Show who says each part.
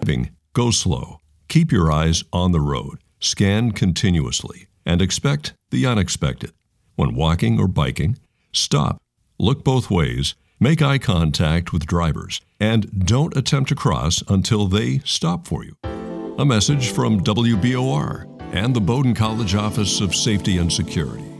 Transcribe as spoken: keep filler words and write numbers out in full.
Speaker 1: Go slow. Keep your eyes on the road. Scan continuously and expect the unexpected. When walking or biking, stop, look both ways, make eye contact with drivers, and don't attempt to cross until they stop for you. A message from W B O R and the Bowdoin College Office of Safety and Security.